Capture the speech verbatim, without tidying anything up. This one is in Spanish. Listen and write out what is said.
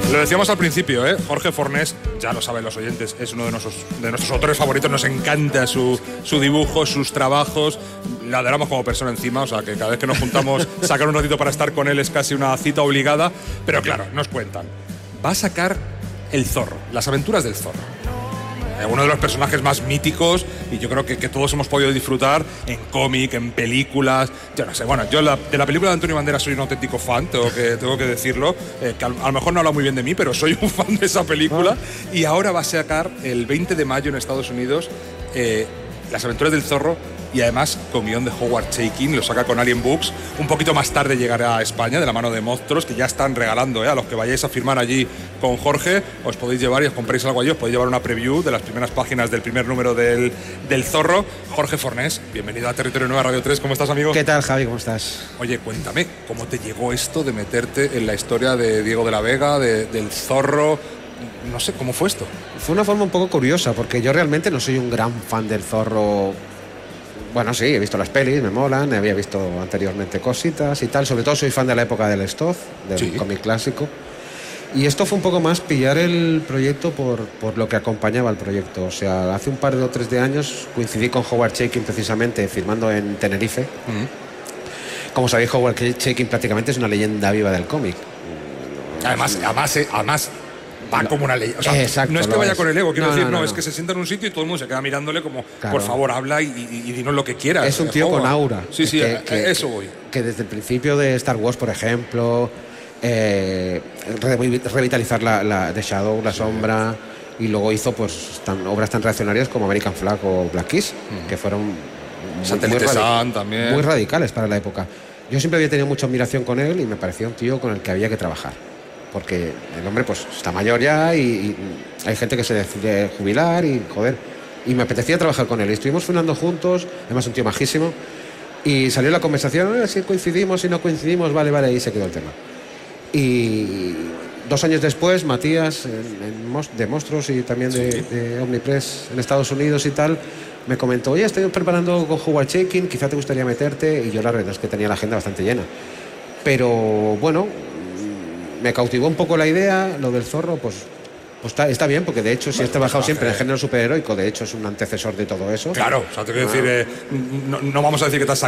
Lo decíamos al principio, ¿eh? Jorge Fornés, ya lo saben los oyentes, es uno de nuestros, de nuestros autores favoritos. Nos encanta su, su dibujo, sus trabajos. Le adoramos como persona encima, o sea que cada vez que nos juntamos, sacar un ratito para estar con él es casi una cita obligada. Pero claro, nos cuentan. Va a sacar El Zorro, las aventuras del Zorro. Uno de los personajes más míticos y yo creo que, que todos hemos podido disfrutar en cómic, en películas. Yo no sé, bueno, yo la, de la película de Antonio Banderas soy un auténtico fan, tengo que, tengo que decirlo, eh, que a, a lo mejor no habla muy bien de mí, pero soy un fan de esa película. Ah. Y ahora va a sacar el veinte de mayo en Estados Unidos eh, Las aventuras del Zorro, y además con guión de Howard Chaykin, lo saca con Alien Books. Un poquito más tarde llegará a España de la mano de Monstruos, que ya están regalando, ¿eh? A los que vayáis a firmar allí con Jorge, os podéis llevar y os compréis algo allí, os podéis llevar una preview de las primeras páginas del primer número del, del Zorro. Jorge Fornés, bienvenido a Territorio Nueva Radio tres, ¿cómo estás, amigo? ¿Qué tal, Javi? ¿Cómo estás? Oye, cuéntame, ¿cómo te llegó esto de meterte en la historia de Diego de la Vega, de, del Zorro? No sé, ¿cómo fue esto? Fue una forma un poco curiosa, porque yo realmente no soy un gran fan del Zorro. Bueno, sí, he visto las pelis, me molan, había visto anteriormente cositas y tal. Sobre todo soy fan de la época del Stoff, del sí. cómic clásico. Y esto fue un poco más pillar el proyecto por, por lo que acompañaba el proyecto. O sea, hace un par de o tres de años coincidí con Howard Chaykin precisamente firmando en Tenerife. Uh-huh. Como sabéis, Howard Chaykin prácticamente es una leyenda viva del cómic. Además, además, además va como una ley. O sea, exacto, no es que vaya es. con el ego, quiero no, decir, no, no, no, es que se sienta en un sitio y todo el mundo se queda mirándole como, claro. por favor, habla y, y, y dinos lo que quieras. Es un tío Howard. con aura. Sí, sí, que, que, eso voy. Que desde el principio de Star Wars, por ejemplo, eh, revitalizar la, la The Shadow, La Sombra, y luego hizo pues tan, obras tan reaccionarias como American Flag o Black Kiss, mm. que fueron Satélite Sun también. Muy radicales para la época. Yo siempre había tenido mucha admiración con él y me parecía un tío con el que había que trabajar. Porque el hombre pues está mayor ya y, y hay gente que se decide jubilar y joder, y me apetecía trabajar con él y estuvimos filmando juntos, además un tío majísimo, y salió la conversación, eh, si coincidimos, si no coincidimos, vale, vale, y se quedó el tema. Y dos años después Matías en, en, de Monstruos y también de, sí. de Omnipress en Estados Unidos y tal, me comentó, oye, estoy preparando con Howard Chaykin, quizá te gustaría meterte, y yo la verdad es que tenía la agenda bastante llena, pero bueno, me cautivó un poco la idea, lo del Zorro, pues, pues está, está bien, porque de hecho, si bueno, has trabajado siempre en género superheroico, de hecho es un antecesor de todo eso. Claro, o sea, te quiero ah. decir, eh, no, no vamos a decir que te has